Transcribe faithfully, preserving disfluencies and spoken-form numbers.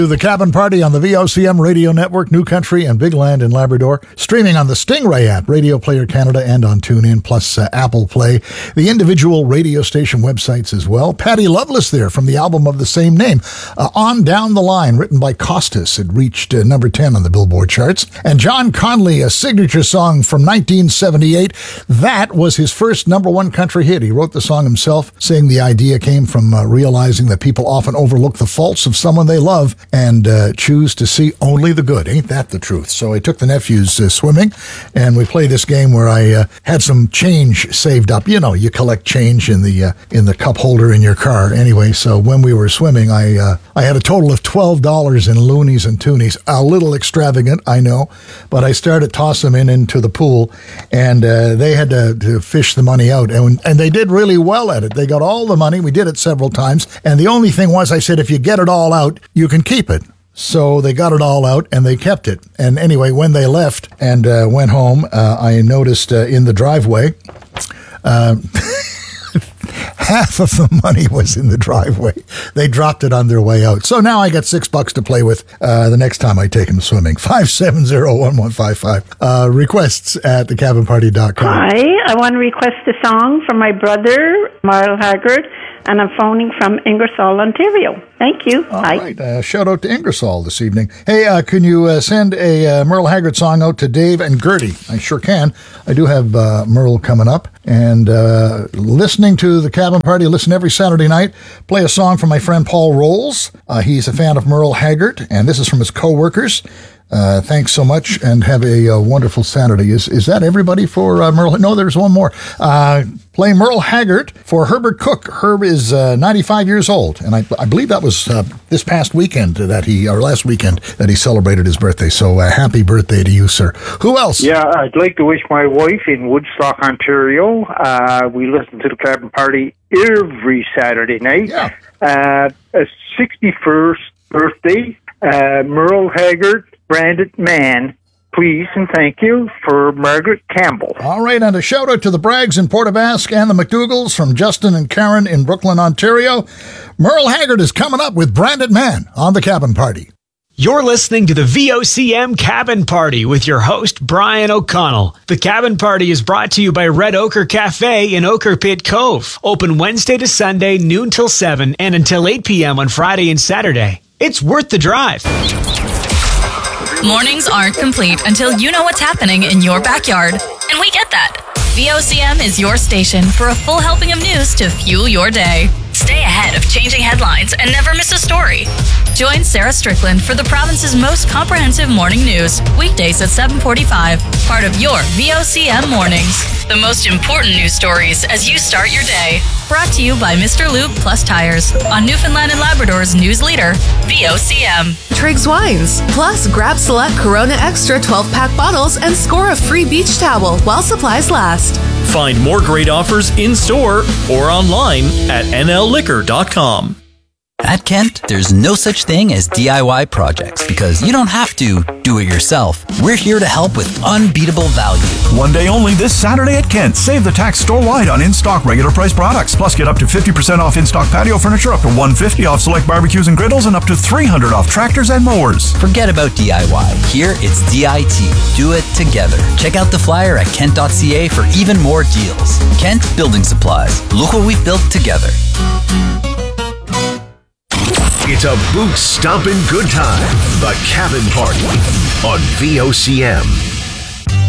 The Cabin Party on the V O C M Radio Network, New Country and Big Land in Labrador. Streaming on the Stingray app, Radio Player Canada, and on TuneIn, plus uh, Apple Play. The individual radio station websites as well. Patty Loveless there from the album of the same name. Uh, On Down the Line, written by Costas. It reached uh, number ten on the Billboard charts. And John Conley, a signature song from nineteen seventy-eight. That was his first number one country hit. He wrote the song himself, saying the idea came from uh, realizing that people often overlook the faults of someone they love and uh, choose to see only the good. Ain't that the truth? So I took the nephews uh, swimming, and we played this game where I uh, had some change saved up. You know, you collect change in the uh, in the cup holder in your car. Anyway, so when we were swimming, I uh, I had a total of twelve dollars in loonies and toonies. A little extravagant, I know, but I started tossing them in into the pool, and uh, they had to, to fish the money out, and and they did really well at it. They got all the money. We did it several times, and the only thing was, I said, if you get it all out, you can keep it. So they got it all out, and they kept it. And anyway, when they left and uh, went home, uh, I noticed uh, in the driveway, uh, half of the money was in the driveway. They dropped it on their way out. So now I got six bucks to play with uh, the next time I take them swimming. five seven zero, one one five five. Uh, requests at the cabin party dot com. Hi, I want to request a song from my brother, Merle Haggard, and I'm phoning from Ingersoll, Ontario. Thank you. All Bye. right. Uh, shout out to Ingersoll this evening. Hey, uh, can you uh, send a uh, Merle Haggard song out to Dave and Gertie? I sure can. I do have uh, Merle coming up. And uh, listening to the Cabin Party, listen every Saturday night. Play a song from my friend Paul Rolls. Uh, he's a fan of Merle Haggard, and this is from his co-workers. Uh, thanks so much, and have a, a wonderful Saturday. Is is that everybody for uh, Merle? No, there's one more. Uh, play Merle Haggard for Herbert Cook. Herb is uh, ninety-five years old, and I, I believe that was uh, this past weekend that he, or last weekend that he celebrated his birthday. So uh, happy birthday to you, sir. Who else? Yeah, I'd like to wish my wife in Woodstock, Ontario. Uh, we listen to the Cabin Party every Saturday night. Yeah. Uh, a sixty-first birthday, uh, Merle Haggard. Branded Man, please and thank you, for Margaret Campbell. All right, and a shout out to the Braggs in Port Basque and the McDougals from Justin and Karen in Brooklyn, Ontario. Merle Haggard is coming up with Branded Man on the Cabin Party. You're listening to the V O C M Cabin Party with your host, Brian O'Connell. The Cabin Party is brought to you by Red Ochre Cafe in Ochre Pit Cove. Open Wednesday to Sunday, noon till seven, and until eight p.m. on Friday and Saturday. It's worth the drive. Mornings aren't complete until you know what's happening in your backyard. And we get that. V O C M is your station for a full helping of news to fuel your day. Stay ahead of changing headlines and never miss a story. Join Sarah Strickland for the province's most comprehensive morning news, weekdays at seven forty-five, part of your V O C M Mornings. The most important news stories as you start your day. Brought to you by Mister Lube Plus Tires on Newfoundland and Labrador's news leader, V O C M. Triggs Wines. Plus, grab select Corona Extra twelve-pack bottles and score a free beach towel while supplies last. Find more great offers in-store or online at N L liquor dot com. At Kent, there's no such thing as D I Y projects because you don't have to do it yourself. We're here to help with unbeatable value. One day only this Saturday at Kent. Save the tax store-wide on in-stock regular price products. Plus, get up to fifty percent off in-stock patio furniture, up to one hundred fifty dollars off select barbecues and griddles, and up to three hundred dollars off tractors and mowers. Forget about D I Y. Here, it's D I T. Do it together. Check out the flyer at kent dot c a for even more deals. Kent Building Supplies. Look what we've built together. It's a boot-stomping good time. The Cabin Party on V O C M.